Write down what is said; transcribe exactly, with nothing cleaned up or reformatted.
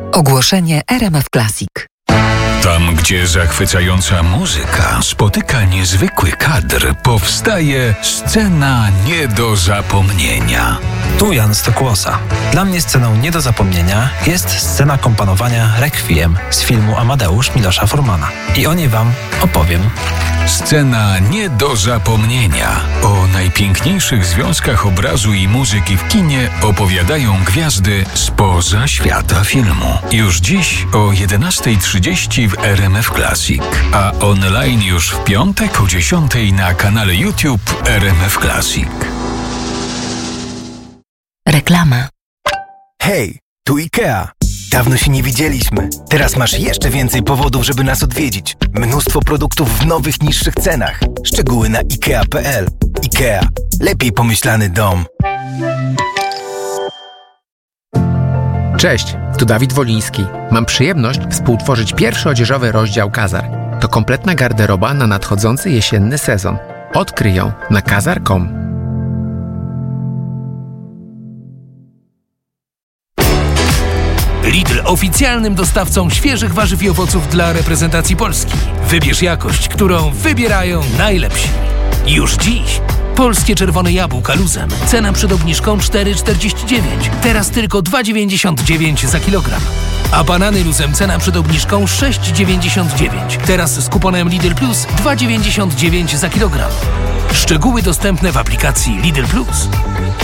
Ogłoszenie R M F Classic. Tam, gdzie zachwycająca muzyka spotyka niezwykły kadr, powstaje scena nie do zapomnienia. Tu Jan Stokłosa. Dla mnie sceną nie do zapomnienia jest scena komponowania Requiem z filmu Amadeusz Milosza Formana. I o niej wam opowiem. Scena nie do zapomnienia. O najpiękniejszych związkach obrazu i muzyki w kinie opowiadają gwiazdy spoza świata filmu. Już dziś o jedenasta trzydzieści w R M F Classic, a online już w piątek o dziesiątej na kanale YouTube R M F Classic. Reklama. Hej, tu IKEA. Dawno się nie widzieliśmy. Teraz masz jeszcze więcej powodów, żeby nas odwiedzić. Mnóstwo produktów w nowych, niższych cenach. Szczegóły na ikea kropka p l. IKEA. Lepiej pomyślany dom. Cześć, tu Dawid Woliński. Mam przyjemność współtworzyć pierwszy odzieżowy rozdział Kazar. To kompletna garderoba na nadchodzący jesienny sezon. Odkryj ją na kazar kropka com. Lidl oficjalnym dostawcą świeżych warzyw i owoców dla reprezentacji Polski. Wybierz jakość, którą wybierają najlepsi. Już dziś polskie czerwone jabłka luzem. Cena przed obniżką cztery czterdzieści dziewięć. Teraz tylko dwa dziewięćdziesiąt dziewięć za kilogram. A banany luzem cena przed obniżką sześć dziewięćdziesiąt dziewięć. Teraz z kuponem Lidl Plus dwa dziewięćdziesiąt dziewięć za kilogram. Szczegóły dostępne w aplikacji Lidl Plus.